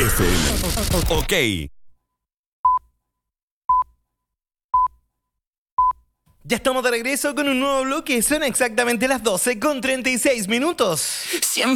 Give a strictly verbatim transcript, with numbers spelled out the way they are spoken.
F M. Ok. Ya estamos de regreso con un nuevo bloque. Son exactamente las doce con treinta y seis minutos. Siempre